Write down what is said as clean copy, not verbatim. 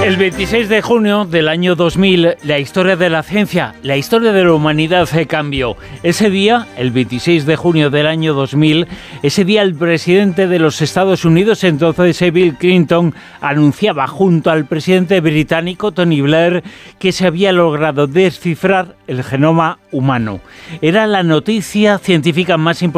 El 26 de junio del año 2000, la historia de la ciencia, la historia de la humanidad cambió. Ese día, el 26 de junio del año 2000, ese día el presidente de los Estados Unidos, entonces Bill Clinton, anunciaba junto al presidente británico Tony Blair que se había logrado descifrar el genoma humano. Era la noticia científica más importante